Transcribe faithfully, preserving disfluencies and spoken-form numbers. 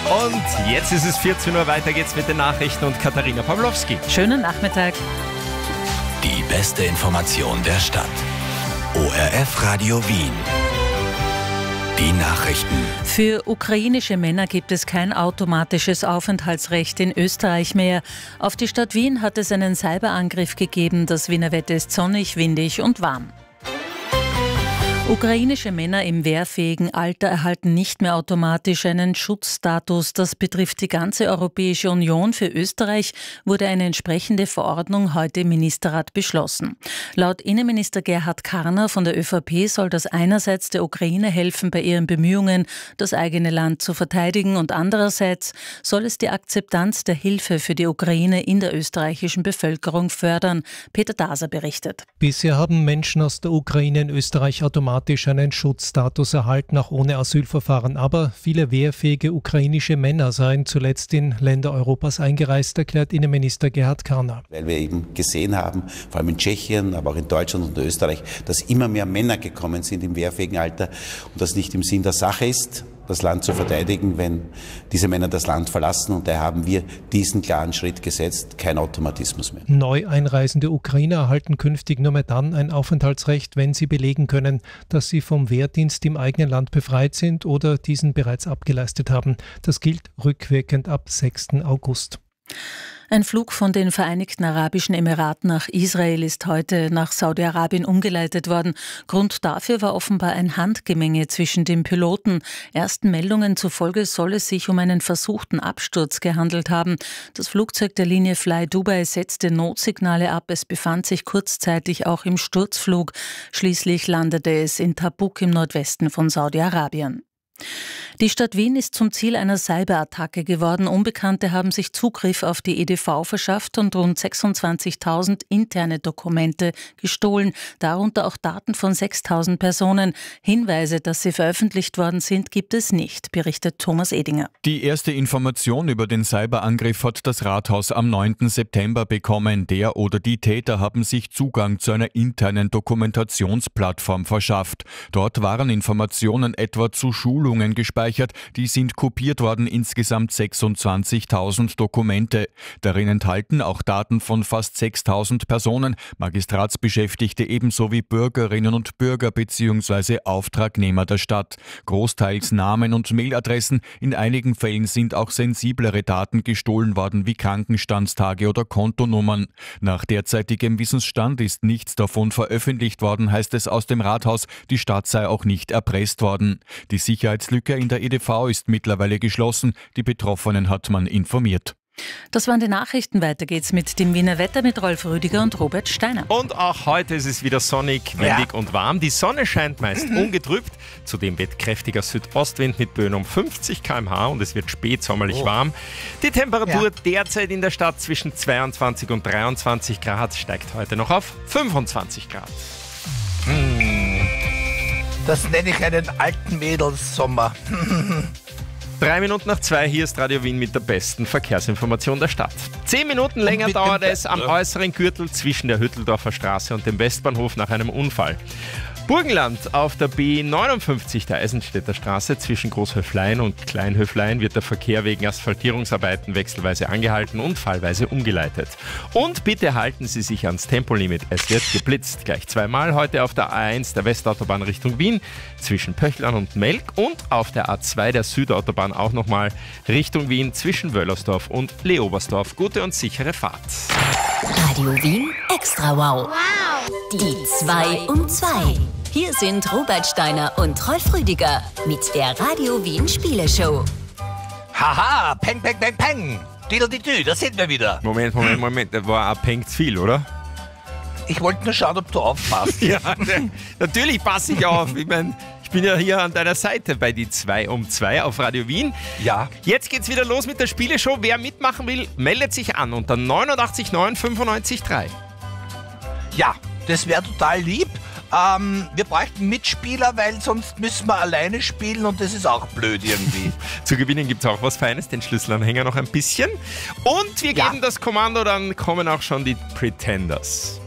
Und jetzt ist es vierzehn Uhr, weiter geht's mit den Nachrichten und Katharina Pawlowski. Schönen Nachmittag. Die beste Information der Stadt. O R F Radio Wien. Die Nachrichten. Für ukrainische Männer gibt es kein automatisches Aufenthaltsrecht in Österreich mehr. Auf die Stadt Wien hat es einen Cyberangriff gegeben. Das Wiener Wetter ist sonnig, windig und warm. Ukrainische Männer im wehrfähigen Alter erhalten nicht mehr automatisch einen Schutzstatus. Das betrifft die ganze Europäische Union. Für Österreich wurde eine entsprechende Verordnung heute im Ministerrat beschlossen. Laut Innenminister Gerhard Karner von der ÖVP soll das einerseits der Ukraine helfen bei ihren Bemühungen, das eigene Land zu verteidigen, und andererseits soll es die Akzeptanz der Hilfe für die Ukraine in der österreichischen Bevölkerung fördern. Peter Daser berichtet. Bisher haben Menschen aus der Ukraine in Österreich automatisch einen Schutzstatus erhalten, auch ohne Asylverfahren. Aber viele wehrfähige ukrainische Männer seien zuletzt in Länder Europas eingereist, erklärt Innenminister Gerhard Karner. Weil wir eben gesehen haben, vor allem in Tschechien, aber auch in Deutschland und Österreich, dass immer mehr Männer gekommen sind im wehrfähigen Alter und das nicht im Sinn der Sache ist, das Land zu verteidigen, wenn diese Männer das Land verlassen. Und daher haben wir diesen klaren Schritt gesetzt, kein Automatismus mehr. Neu einreisende Ukrainer erhalten künftig nur mehr dann ein Aufenthaltsrecht, wenn sie belegen können, dass sie vom Wehrdienst im eigenen Land befreit sind oder diesen bereits abgeleistet haben. Das gilt rückwirkend ab sechsten August. Ein Flug von den Vereinigten Arabischen Emiraten nach Israel ist heute nach Saudi-Arabien umgeleitet worden. Grund dafür war offenbar ein Handgemenge zwischen den Piloten. Ersten Meldungen zufolge soll es sich um einen versuchten Absturz gehandelt haben. Das Flugzeug der Linie Fly Dubai setzte Notsignale ab. Es befand sich kurzzeitig auch im Sturzflug. Schließlich landete es in Tabuk im Nordwesten von Saudi-Arabien. Die Stadt Wien ist zum Ziel einer Cyberattacke geworden. Unbekannte haben sich Zugriff auf die E D V verschafft und rund sechsundzwanzigtausend interne Dokumente gestohlen, darunter auch Daten von sechstausend Personen. Hinweise, dass sie veröffentlicht worden sind, gibt es nicht, berichtet Thomas Edinger. Die erste Information über den Cyberangriff hat das Rathaus am neunten September bekommen. Der oder die Täter haben sich Zugang zu einer internen Dokumentationsplattform verschafft. Dort waren Informationen etwa zu Schulungen gespeichert, die sind kopiert worden, insgesamt sechsundzwanzigtausend Dokumente. Darin enthalten auch Daten von fast sechstausend Personen, Magistratsbeschäftigte ebenso wie Bürgerinnen und Bürger bzw. Auftragnehmer der Stadt. Großteils Namen und Mailadressen, in einigen Fällen sind auch sensiblere Daten gestohlen worden wie Krankenstandstage oder Kontonummern. Nach derzeitigem Wissensstand ist nichts davon veröffentlicht worden, heißt es aus dem Rathaus, die Stadt sei auch nicht erpresst worden. Die Sicherheitslücke in der E D V ist mittlerweile geschlossen. Die Betroffenen hat man informiert. Das waren die Nachrichten. Weiter geht's mit dem Wiener Wetter mit Rolf Rüdiger und Robert Steiner. Und auch heute ist es wieder sonnig, windig ja. und warm. Die Sonne scheint meist mhm. ungetrübt. Zudem weht kräftiger Südostwind mit Böen um fünfzig Kilometer pro Stunde und es wird spätsommerlich oh. warm. Die Temperatur ja. derzeit in der Stadt zwischen zweiundzwanzig und dreiundzwanzig Grad, steigt heute noch auf fünfundzwanzig Grad. Hm. Das nenne ich einen alten Mädelssommer. Drei Minuten nach zwei, hier ist Radio Wien mit der besten Verkehrsinformation der Stadt. Zehn Minuten länger dauert es am äußeren Gürtel zwischen der Hütteldorfer Straße und dem Westbahnhof nach einem Unfall. Burgenland auf der B neunundfünfzig der Eisenstädter Straße zwischen Großhöflein und Kleinhöflein wird der Verkehr wegen Asphaltierungsarbeiten wechselweise angehalten und fallweise umgeleitet. Und bitte halten Sie sich ans Tempolimit, es wird geblitzt. Gleich zweimal heute auf der A eins der Westautobahn Richtung Wien zwischen Pöchlern und Melk und auf der A zwei der Südautobahn auch nochmal Richtung Wien zwischen Wöllersdorf und Leobersdorf. Gute und sichere Fahrt. Radio Wien Extra Wow. Wow. Die zwei um zwei. Hier sind Robert Steiner und Rolf Rüdiger mit der Radio Wien Spieleshow. Haha, peng, peng, peng, peng. Diddle-di-dü, da sind wir wieder. Moment, Moment, Moment, das war ein Peng zu viel, oder? Ich wollte nur schauen, ob du aufpasst. Ja, natürlich passe ich auf. Ich meine, ich bin ja hier an deiner Seite bei die zwei um zwei auf Radio Wien. Ja. Jetzt geht's wieder los mit der Spieleshow. Wer mitmachen will, meldet sich an unter neunundachtzig neun fünfundneunzig drei. Ja, das wäre total lieb. Ähm, wir bräuchten Mitspieler, weil sonst müssen wir alleine spielen und das ist auch blöd irgendwie. Zu gewinnen gibt es auch was Feines, den Schlüsselanhänger noch ein bisschen. Und wir geben ja. das Kommando, dann kommen auch schon die Pretenders.